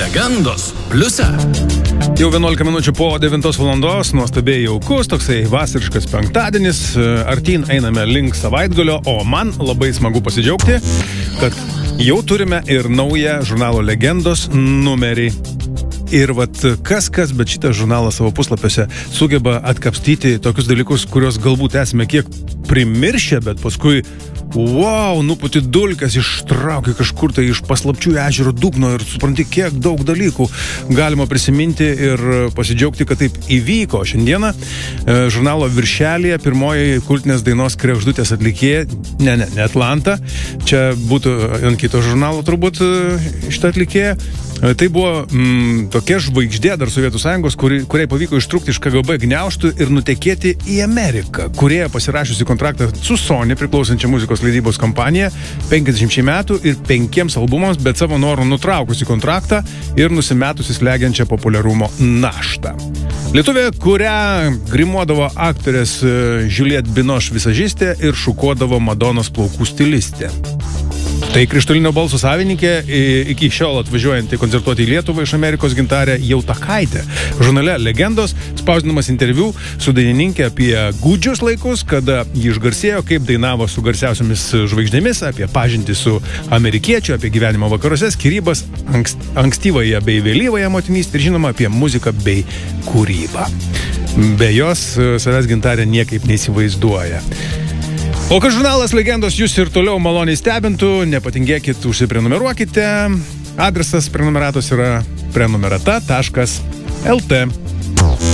Legendos pliuse. Jau 11 minučių po 9 valandos, nuostabiai jaukus, toksai vasariškas penktadienis, artyn einame link savaitgalio, o man labai smagu pasidžiaugti, kad jau turime ir naują žurnalo Legendos numerį. Ir vat kas, bet šitas žurnalas savo puslapiuose sugeba atkapstyti tokius dalykus, kuriuos galbūt esame kiek primiršę, bet paskui nuputi dulkes, ištrauki kažkur tai iš paslapčių ežero dugno ir supranti, kiek daug dalykų galima prisiminti ir pasidžiaugti, kad taip įvyko. Šiandieną žurnalo viršelyje pirmoji kultinės dainos Kregždutės atlikėja, ne Atlanta, čia būtų ant kito žurnalo turbūt šitą atlikėją. Tai buvo tokia žvaigždė dar Sovietų Sąjungos, kuriai pavyko ištrūkti iš KGB gniaužtų ir nutekėti į Ameriką, kurie pasirašiusi kontraktą su Sony priklausančia muzikos leidybos kompanija 50 metų ir 5 albumams, bet savo norų nutraukusi kontraktą ir nusimetusi slegiančią populiarumo naštą. Lietuvė, kurią grimuodavo aktorės Juliette Binoche visažistė ir šukuodavo Madonos plaukų stilistė. Tai Krištolinio balso savininkė, iki šiol atvažiuojanti koncertuoti į Lietuvą iš Amerikos gintarė Jautakaitė. Žurnale Legendos spausdinamas interviu su dainininkė apie gūdžius laikus, kada ji išgarsėjo, kaip dainavo su garsiausiomis žvaigždėmis, apie pažintį su amerikiečiu, apie gyvenimą vakaruose, skyrybas, ankstyvąją bei vėlyvąją motinystę ir žinoma apie muziką bei kūrybą. Be jos savęs gintarė niekaip neįsivaizduoja. O kad žurnalas Legendos jūs ir toliau maloniai stebintų, nepatingėkit, užsiprenumeruokite. Adresas prenumeratos yra prenumerata.lt.